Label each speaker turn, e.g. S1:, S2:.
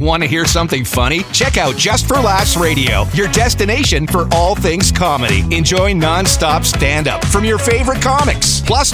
S1: Want to hear something funny? Check out Just for Laughs Radio, your destination for all things comedy. Enjoy non-stop stand-up from your favorite comics. Plus,